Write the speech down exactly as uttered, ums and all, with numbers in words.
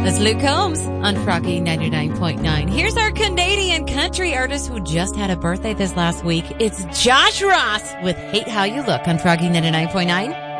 That's Luke Combs on Froggy ninety-nine point nine. Here's our Canadian country artist who just had a birthday this last week. It's Josh Ross with Hate How You Look on Froggy ninety-nine point nine.